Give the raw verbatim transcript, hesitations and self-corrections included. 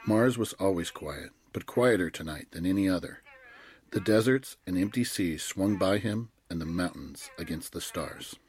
Mars was always quiet, but quieter tonight than any other. The deserts and empty seas swung by him, and the mountains against the stars.